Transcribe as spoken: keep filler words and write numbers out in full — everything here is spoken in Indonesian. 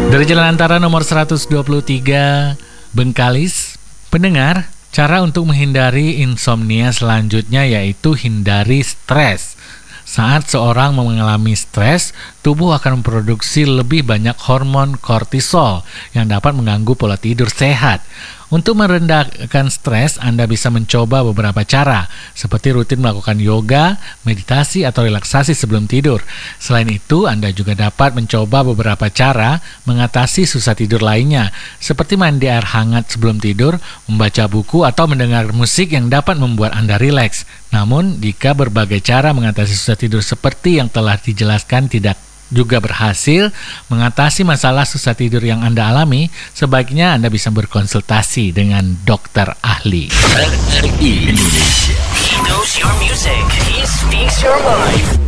Dari Jalan Antara nomor seratus dua puluh tiga Bengkalis, pendengar, cara untuk menghindari insomnia selanjutnya yaitu hindari stres. Saat seorang mengalami stres, tubuh akan memproduksi lebih banyak hormon kortisol yang dapat mengganggu pola tidur sehat. Untuk merendahkan stres, Anda bisa mencoba beberapa cara, seperti rutin melakukan yoga, meditasi, atau relaksasi sebelum tidur. Selain itu, Anda juga dapat mencoba beberapa cara mengatasi susah tidur lainnya, seperti mandi air hangat sebelum tidur, membaca buku, atau mendengar musik yang dapat membuat Anda rileks. Namun, jika berbagai cara mengatasi susah tidur seperti yang telah dijelaskan tidak juga berhasil mengatasi masalah susah tidur yang Anda alami, sebaiknya Anda bisa berkonsultasi dengan dokter ahli. R R I Indonesia. He knows your music. He speaks your mind.